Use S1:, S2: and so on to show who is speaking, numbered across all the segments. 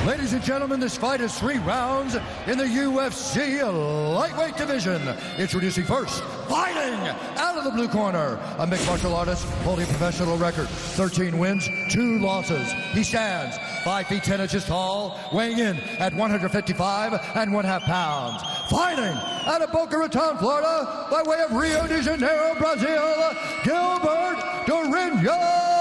S1: Ladies and gentlemen, this fight is 3 rounds in the UFC lightweight division. Introducing first, fighting out of the blue corner, a mixed martial artist holding a professional record, 13 wins, 2 losses. He stands 5 feet 10 inches tall, weighing in at 155 1/2 pounds. Fighting out of Boca Raton, Florida, by way of Rio de Janeiro, Brazil, Gilbert Durinho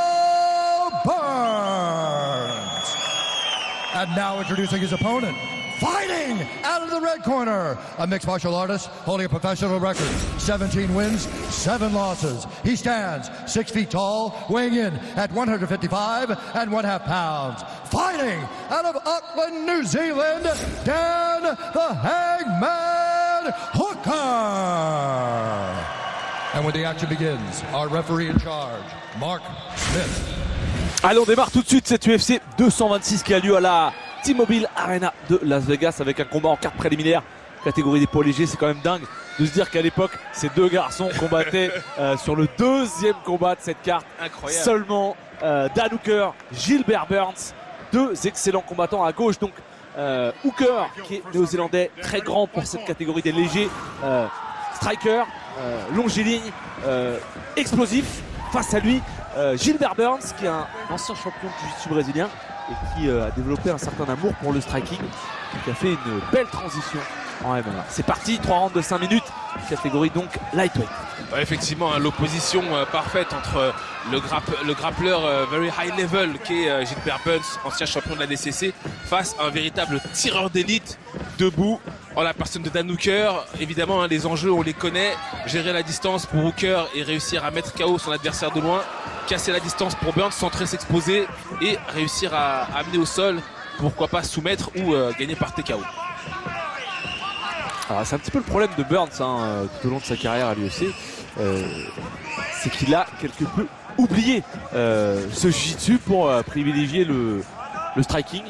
S1: Burns. And now introducing his opponent, fighting out of the red corner, a mixed martial artist holding a professional record, 17 wins, 7 losses. He stands 6 feet tall, weighing in at 155 1/2 pounds. Fighting out of Auckland, New Zealand, Dan the Hangman Hooker. And when the action begins, our referee in charge, Mark Smith.
S2: Allez, on démarre tout de suite cette UFC 226 qui a lieu à la T-Mobile Arena de Las Vegas avec un combat en carte préliminaire, catégorie des poids légers. C'est quand même dingue de se dire qu'à l'époque, ces deux garçons combattaient sur le deuxième combat de cette carte.
S3: Incroyable.
S2: Seulement Dan Hooker, Gilbert Burns, deux excellents combattants à gauche. Donc Hooker, qui est néo-zélandais, très grand pour cette catégorie des légers, striker, longiligne, explosif. Face à lui, Gilbert Burns, qui est un ancien champion de jiu-jitsu brésilien et qui a développé un certain amour pour le striking, qui a fait une belle transition en MMA. C'est parti, 3 rounds de 5 minutes, catégorie donc lightweight.
S3: Ouais, effectivement, hein, l'opposition parfaite entre le grappleur very high level qui est Gilbert Burns, ancien champion de la DCC, face à un véritable tireur d'élite debout en la personne de Dan Hooker. Évidemment, hein, les enjeux, on les connaît. Gérer la distance pour Hooker et réussir à mettre KO son adversaire de loin. Casser la distance pour Burns sans très s'exposer et réussir à amener au sol, pourquoi pas soumettre ou gagner par TKO.
S2: Alors, c'est un petit peu le problème de Burns hein, tout au long de sa carrière à l'UFC. C'est qu'il a quelque peu oublié ce jiu-jitsu pour privilégier le striking.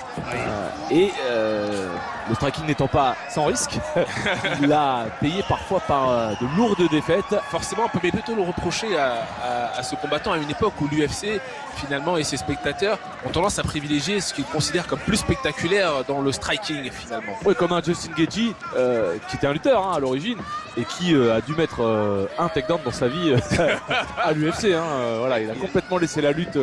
S2: Le striking n'étant pas sans risque, il a payé parfois par de lourdes défaites.
S3: Forcément, on peut plutôt le reprocher à ce combattant à une époque où l'UFC finalement et ses spectateurs ont tendance à privilégier ce qu'ils considèrent comme plus spectaculaire dans le striking finalement.
S2: Oui, comme un Justin Gaethje qui était un lutteur hein, à l'origine et qui a dû mettre un takedown dans sa vie à l'UFC. Voilà, il a complètement laissé la lutte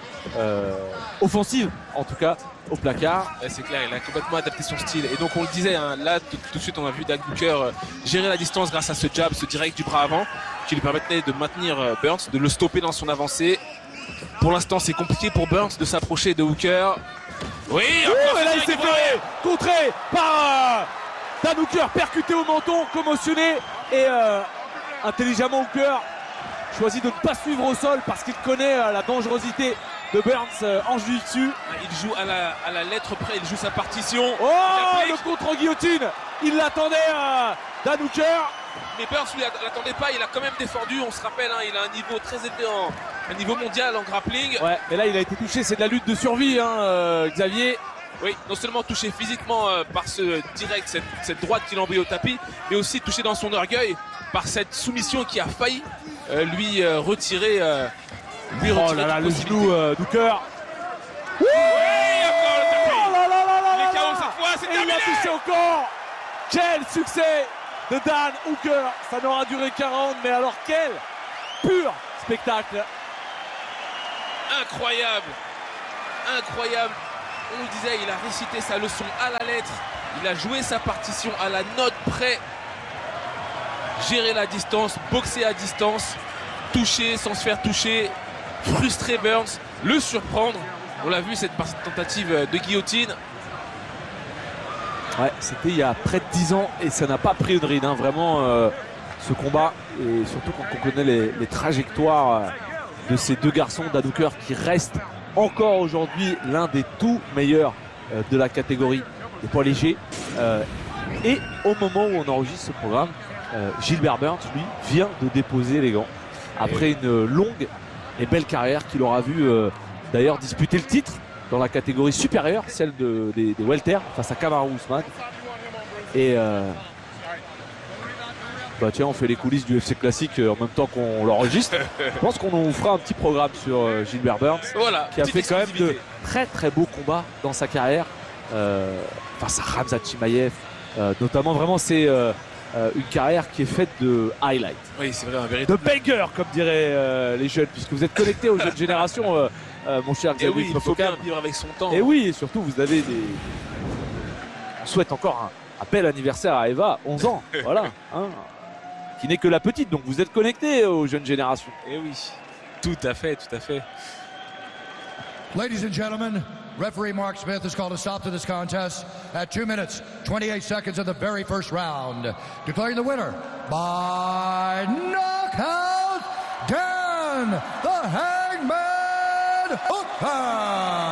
S2: offensive, en tout cas, au placard.
S3: C'est clair, il a complètement adapté son style. Et donc on le disait, hein, là tout de suite on a vu Dan Hooker gérer la distance grâce à ce jab, ce direct du bras avant, qui lui permettait de maintenir Burns, de le stopper dans son avancée. Pour l'instant c'est compliqué pour Burns de s'approcher de Hooker. Oui,
S2: et là il s'est fait contrer par Dan Hooker, percuté au menton, commotionné, et intelligemment Hooker choisit de ne pas suivre au sol parce qu'il connaît la dangerosité de Burns en jiu-jitsu.
S3: Il joue à la lettre près, il joue sa partition.
S2: Oh, le contre en guillotine. Il l'attendait Dan Hooker.
S3: Mais Burns lui l'attendait pas, il a quand même défendu, on se rappelle, hein, il a un niveau très élevé, un niveau mondial en grappling.
S2: Ouais, et là il a été touché, c'est de la lutte de survie, hein, Xavier.
S3: Oui, non seulement touché physiquement par ce direct, cette droite qu'il envoie au tapis, mais aussi touché dans son orgueil par cette soumission qui a failli lui retirer.
S2: Oh là là, le genou d'Hooker.
S3: Oui, encore le tapis.
S2: Oh là là là là.
S3: Il est KO cette fois, c'est terminé.
S2: Il a touché au corps. Quel succès de Dan Hooker. Ça n'aura duré qu'un round, mais alors quel pur spectacle.
S3: Incroyable. Incroyable. On le disait, il a récité sa leçon à la lettre. Il a joué sa partition à la note près. Gérer la distance, boxer à distance, toucher sans se faire toucher, frustrer Burns, le surprendre. On l'a vu, cette tentative de guillotine.
S2: Ouais, c'était il y a près de 10 ans et ça n'a pas pris une ride, hein, vraiment ce combat. Et surtout quand on connaît les trajectoires de ces deux garçons, Dan Hooker qui reste encore aujourd'hui l'un des tout meilleurs de la catégorie des poids légers. Et au moment où on enregistre ce programme, Gilbert Burns, lui, vient de déposer les gants. Après une longue et belle carrière qu'il aura vu d'ailleurs disputer le titre dans la catégorie supérieure, celle des welter, face à Kamaru Usman. Et bah tiens, on fait les coulisses du UFC classique en même temps qu'on l'enregistre. Je pense qu'on nous fera un petit programme sur Gilbert Burns,
S3: voilà,
S2: qui a fait quand même de très très beaux combats dans sa carrière. face à Khamzat Chimaev. Notamment, vraiment, c'est une carrière qui est faite de highlights.
S3: Oui, c'est vrai, un
S2: De
S3: véritable.
S2: banger, comme diraient les jeunes, puisque vous êtes connectés aux jeunes générations, mon cher
S3: Et
S2: Xavier
S3: oui, il faut
S2: Popoca.
S3: bien vivre avec son temps.
S2: Et oui, et surtout, vous avez des. On souhaite encore un bel anniversaire à Eva, 11 ans, voilà, hein, qui n'est que la petite, donc vous êtes connectés aux jeunes générations.
S3: Et oui, tout à fait, tout à fait.
S1: Ladies and gentlemen, referee Mark Smith has called a stop to this contest at 2 minutes, 28 seconds of the very first round, declaring the winner by knockout, Dan the Hangman Hooker.